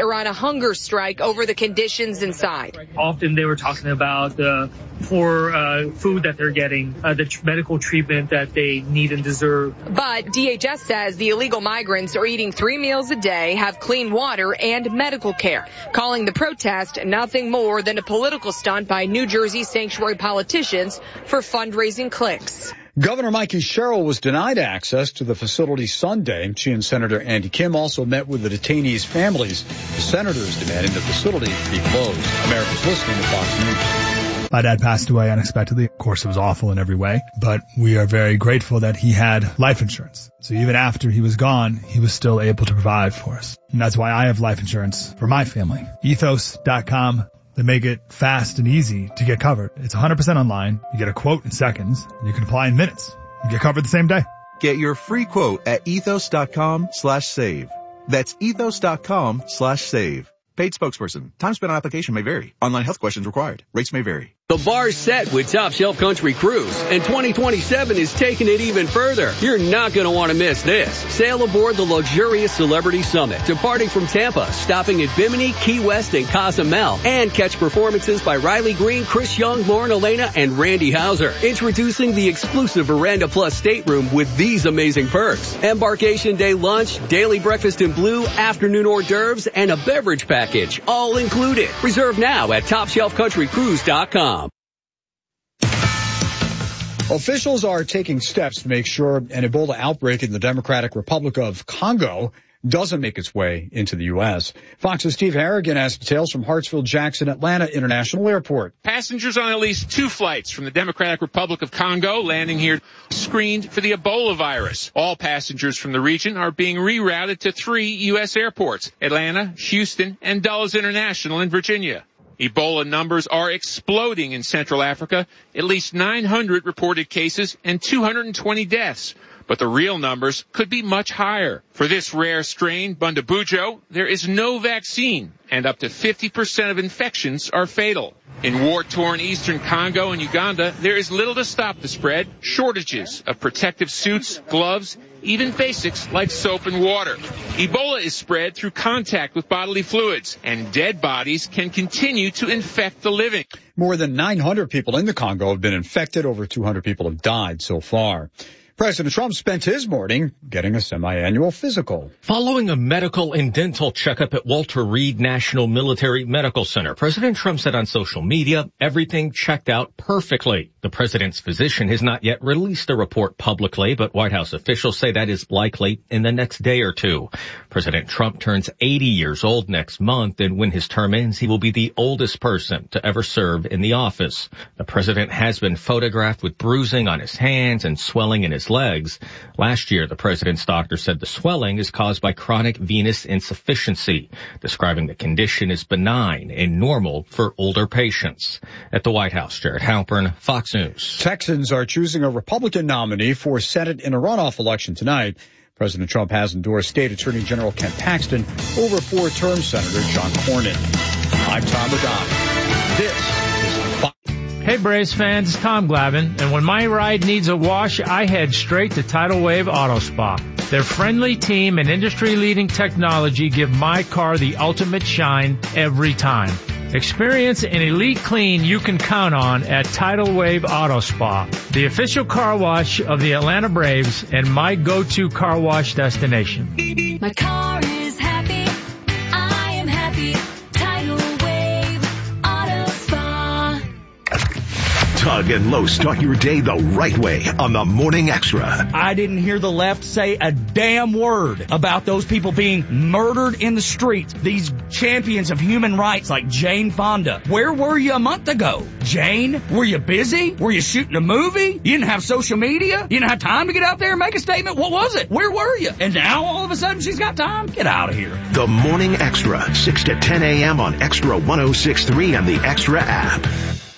are on a hunger strike over the conditions inside. Often they were talking about the poor food that they're getting, the medical treatment that they need and deserve. But DHS says the illegal migrants are eating 3 meals a day, have clean water and medical care, calling the protest nothing more than a political stunt by New Jersey sanctuary politicians for fundraising clicks. Governor Mikey Sherrill was denied access to the facility Sunday. She and Senator Andy Kim also met with the detainees' families. The senator is demanding the facility be closed. America's listening to Fox News. My dad passed away unexpectedly. Of course, it was awful in every way, but we are very grateful that he had life insurance. So even after he was gone, he was still able to provide for us. And that's why I have life insurance for my family. Ethos.com. They make it fast and easy to get covered. It's 100% online. You get a quote in seconds. You can apply in minutes. You get covered the same day. Get your free quote at ethos.com/save. That's ethos.com/save. Paid spokesperson. Time spent on application may vary. Online health questions required. Rates may vary. The bar's set with Top Shelf Country Cruise, and 2027 is taking it even further. You're not going to want to miss this. Sail aboard the luxurious Celebrity Summit, departing from Tampa, stopping at Bimini, Key West, and Cozumel, and catch performances by Riley Green, Chris Young, Lauren Elena, and Randy Hauser. Introducing the exclusive Veranda Plus stateroom with these amazing perks. Embarkation day lunch, daily breakfast in blue, afternoon hors d'oeuvres, and a beverage package, all included. Reserve now at TopShelfCountryCruise.com. Officials are taking steps to make sure an Ebola outbreak in the Democratic Republic of Congo doesn't make its way into the U.S. Fox's Steve Harrigan has details from Hartsfield-Jackson Atlanta International Airport. Passengers on at least 2 flights from the Democratic Republic of Congo landing here screened for the Ebola virus. All passengers from the region are being rerouted to 3 U.S. airports, Atlanta, Houston, and Dulles International in Virginia. Ebola numbers are exploding in Central Africa, at least 900 reported cases and 220 deaths. But the real numbers could be much higher. For this rare strain, Bundabujo, there is no vaccine, and up to 50% of infections are fatal. In war-torn eastern Congo and Uganda, there is little to stop the spread, shortages of protective suits, gloves, even basics like soap and water. Ebola is spread through contact with bodily fluids, and dead bodies can continue to infect the living. More than 900 people in the Congo have been infected. Over 200 people have died so far. President Trump spent his morning getting a semi-annual physical. Following a medical and dental checkup at Walter Reed National Military Medical Center, President Trump said on social media, everything checked out perfectly. The president's physician has not yet released a report publicly, but White House officials say that is likely in the next day or two. President Trump turns 80 years old next month, and when his term ends, he will be the oldest person to ever serve in the office. The president has been photographed with bruising on his hands and swelling in his legs. Last year, the president's doctor said the swelling is caused by chronic venous insufficiency, describing the condition as benign and normal for older patients. At the White House, Jared Halpern, Fox News. Texans are choosing a Republican nominee for Senate in a runoff election tonight. President Trump has endorsed State Attorney General Ken Paxton over 4-term Senator John Cornyn. I'm Tom O'Donnell. This is Fox. Hey Braves fans, it's Tom Glavine, and when my ride needs a wash, I head straight to Tidal Wave Auto Spa. Their friendly team and industry-leading technology give my car the ultimate shine every time. Experience an elite clean you can count on at Tidal Wave Auto Spa, the official car wash of the Atlanta Braves and my go-to car wash destination. My car is happy, I am happy, Tidal Wave Auto Spa. Tug and Lowe start your day the right way on the Morning Extra. I didn't hear the left say a damn word about those people being murdered in the streets. These champions of human rights like Jane Fonda. Where were you a month ago? Jane, were you busy? Were you shooting a movie? You didn't have social media? You didn't have time to get out there and make a statement? What was it? Where were you? And now all of a sudden she's got time? Get out of here. The Morning Extra, 6 to 10 a.m. on Extra 106.3 and the Extra app.